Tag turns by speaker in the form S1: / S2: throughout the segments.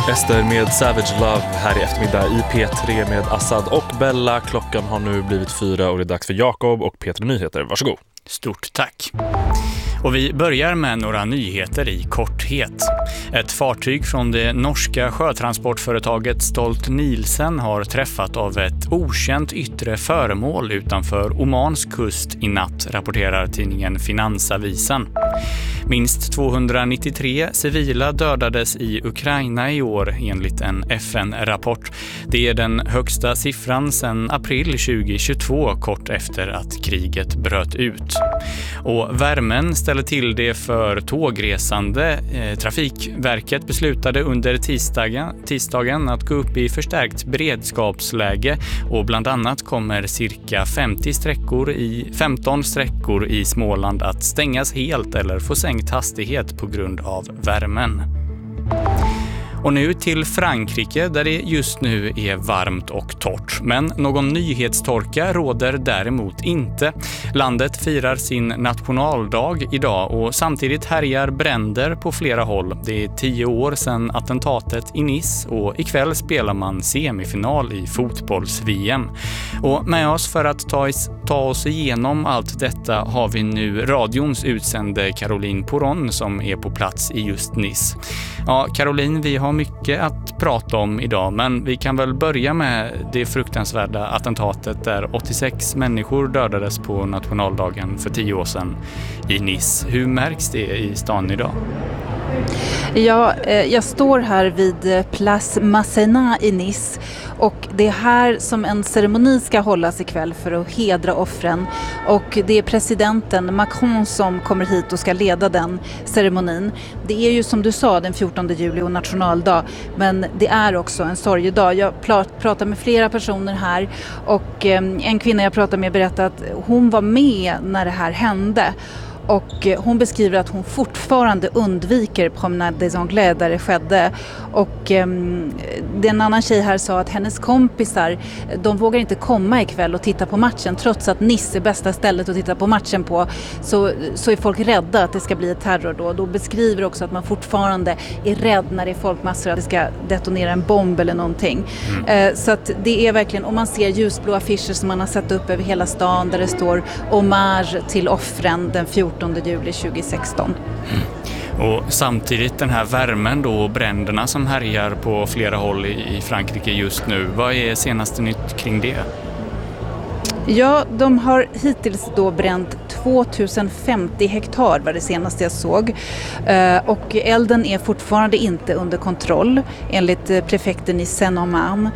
S1: Ester med Savage Love här i eftermiddag i P3 med Assad och Bella. Klockan har nu blivit 4 och det är dags för Jakob och Peter Nyheter. Varsågod.
S2: Stort tack. Och vi börjar med några nyheter i korthet. Ett fartyg från det norska sjötransportföretaget Stolt Nielsen har träffat av ett okänt yttre föremål utanför Omans kust i natt, rapporterar tidningen Finansavisen. Minst 293 civila dödades i Ukraina i år enligt en FN-rapport. Det är den högsta siffran sedan april 2022, kort efter att kriget bröt ut. Och värmen ställer till det för tågresande. Trafikverket beslutade under tisdagen att gå upp i förstärkt beredskapsläge och bland annat kommer cirka 15 sträckor i Småland att stängas helt eller få sänkt hastighet på grund av värmen. Och nu till Frankrike där det just nu är varmt och torrt. Men någon nyhetstorka råder däremot inte. Landet firar sin nationaldag idag och samtidigt härjar bränder på flera håll. Det är 10 år sedan attentatet i Nice och ikväll spelar man semifinal i fotbolls-VM. Och med oss för att ta oss igenom allt detta har vi nu radions utsände Caroline Poron som är på plats i just Nice. Ja, Caroline, vi har mycket att prata om idag, men vi kan väl börja med det fruktansvärda attentatet där 86 människor dödades på nationaldagen för 10 år sedan i Nice. Hur märks det i stan idag?
S3: Ja, jag står här vid Place Masséna i Nice och det är här som en ceremoni ska hållas ikväll för att hedra offren, och det är presidenten Macron som kommer hit och ska leda den ceremonin. Det är ju som du sa den 14 juli och nationaldag, men det är också en sorgedag. Jag pratar med flera personer här och en kvinna jag pratar med berättar att hon var med när det här hände. Och hon beskriver att hon fortfarande undviker Promenade des Anglais där det skedde. Och en annan tjej här sa att hennes kompisar, de vågar inte komma ikväll och titta på matchen. Trots att Nice är bästa stället att titta på matchen på, så är folk rädda att det ska bli ett terror då. Då beskriver också att man fortfarande är rädd när det är folkmassor, att det ska detonera en bomb eller någonting. Så att det är verkligen, om man ser ljusblå affischer som man har satt upp över hela stan där det står hommage till offren den 14 juli 2016.
S2: Och samtidigt den här värmen då och bränderna som härjar på flera håll i Frankrike just nu. Vad är senaste nytt kring det?
S3: Ja, de har hittills då bränt 2050 hektar var det senaste jag såg. Och elden är fortfarande inte under kontroll enligt prefekten i Seine-et-Marne.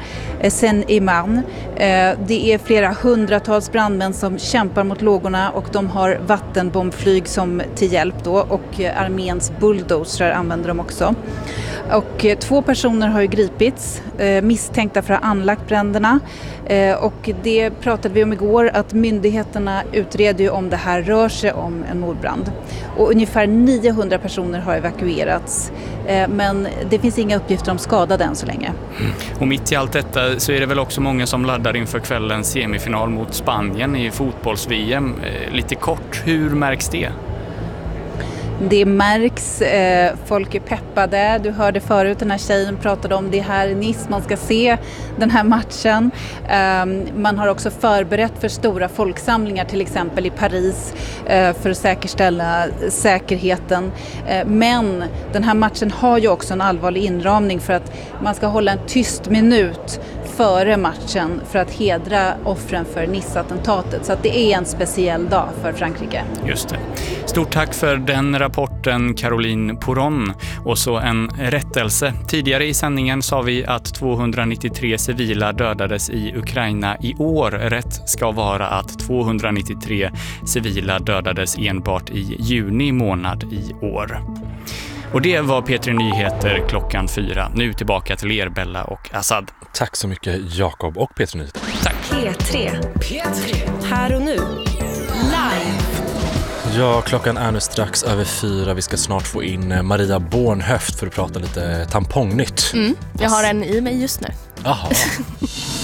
S3: Det är flera hundratals brandmän som kämpar mot lågorna och de har vattenbombflyg som till hjälp då, och arméns bulldozrar använder de också. Och 2 personer har ju gripits misstänkta för att ha anlagt bränderna. Och det pratade vi om igår, att myndigheterna utreder ju om det här rör sig om en mordbrand. Och ungefär 900 personer har evakuerats. Men det finns inga uppgifter om skadade än så länge.
S2: Och mitt i allt detta så är det väl också många som laddar inför kvällens semifinal mot Spanien i fotbolls-VM. Lite kort, hur märks det?
S3: Det märks, folk är peppade. Du hörde förut den här tjejen pratade om det här i Nice, man ska se den här matchen. Man har också förberett för stora folksamlingar, till exempel i Paris, för att säkerställa säkerheten. Men den här matchen har ju också en allvarlig inramning för att man ska hålla en tyst minut före matchen för att hedra offren för Nice-attentatet. Så att det är en speciell dag för Frankrike.
S2: Just det. Stort tack för den rapporten, Caroline Poron. Och så en rättelse. Tidigare i sändningen sa vi att 293 civila dödades i Ukraina i år. Rätt ska vara att 293 civila dödades enbart i juni månad i år. Och det var P3 Nyheter klockan 4. Nu tillbaka till er, Bella och Assad.
S1: Tack så mycket, Jakob och P3 Nyheter.
S2: Tack.
S4: P3. Här och nu. Live.
S1: Ja, klockan är nu strax över 4. Vi ska snart få in Maria Bornhöft för att prata lite tampongnytt.
S5: Jag har en i mig just nu.
S1: Jaha.